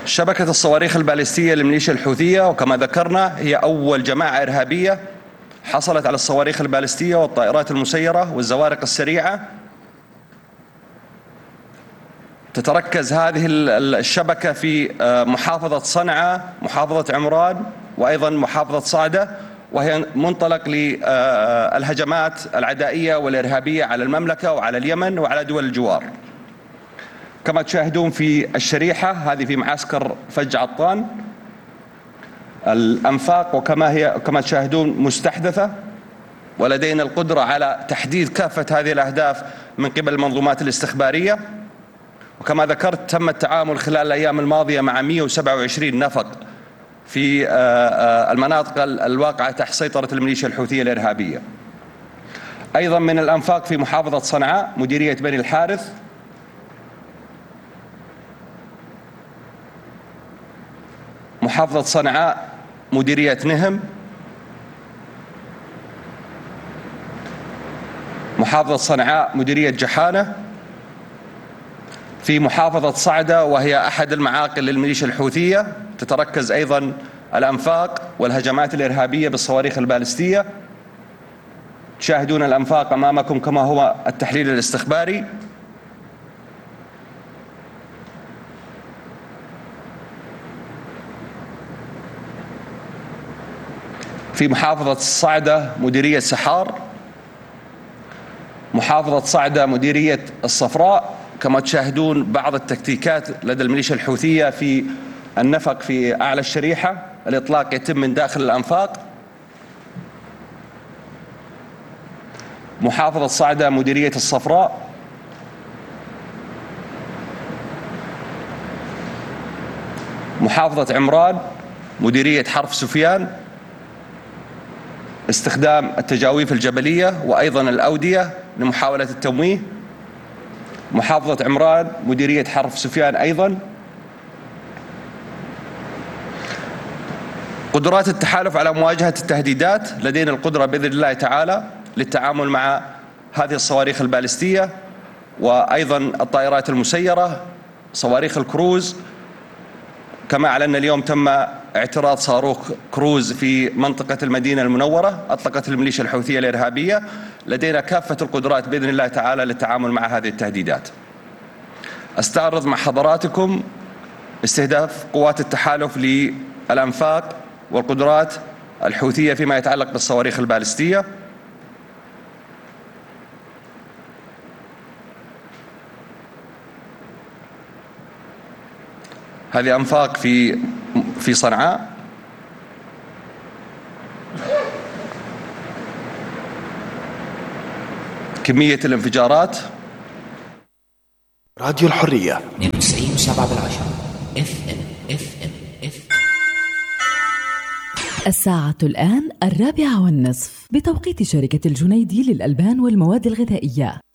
شبكة الصواريخ البالستية للميليشيا الحوثية، وكما ذكرنا هي أول جماعة إرهابية حصلت على الصواريخ البالستية والطائرات المسيرة والزوارق السريعة. تتركز هذه الشبكة في محافظة صنعاء، محافظة عمران، وأيضا محافظة صعدة، وهي منطلق للهجمات العدائية والإرهابية على المملكة وعلى اليمن وعلى دول الجوار. كما تشاهدون في الشريحة هذه في معسكر فج عطان، الأنفاق وكما تشاهدون مستحدثة، ولدينا القدرة على تحديد كافة هذه الأهداف من قبل المنظومات الاستخبارية. وكما ذكرت تم التعامل خلال الأيام الماضية مع 127 نفق في المناطق الواقعة تحت سيطرة الميليشيا الحوثية الإرهابية. أيضا من الأنفاق في محافظة صنعاء مديرية بني الحارث، محافظة صنعاء مديرية نهم، محافظة صنعاء مديرية جحانة، في محافظة صعدة وهي أحد المعاقل للميليشيا الحوثية تتركز أيضا الأنفاق والهجمات الإرهابية بالصواريخ البالستية. تشاهدون الأنفاق أمامكم كما هو التحليل الاستخباري. في محافظة صعدة مديرية سحار، محافظة صعدة مديرية الصفراء. كما تشاهدون بعض التكتيكات لدى الميليشيا الحوثية في النفق في أعلى الشريحة، الإطلاق يتم من داخل الأنفاق. محافظة صعدة مديرية الصفراء، محافظة عمران مديرية حرف سفيان، استخدام التجاويف الجبلية وأيضا الأودية لمحاولة التمويه. محافظة عمران مديرية حرف سفيان أيضا. قدرات التحالف على مواجهة التهديدات، لدينا القدرة بإذن الله تعالى للتعامل مع هذه الصواريخ البالستية وأيضا الطائرات المسيرة، صواريخ الكروز. كما أعلنا اليوم تم اعتراض صاروخ كروز في منطقة المدينة المنورة أطلقت الميليشيا الحوثية الإرهابية. لدينا كافة القدرات بإذن الله تعالى للتعامل مع هذه التهديدات. أستعرض مع حضراتكم استهداف قوات التحالف للأنفاق والقدرات الحوثية فيما يتعلق بالصواريخ البالستية. هذه أنفاق في صنعاء. كمية الانفجارات. راديو الحرية 92.7 FM. الساعة الآن 4:30 بتوقيت شركة الجنيدي للألبان والمواد الغذائية.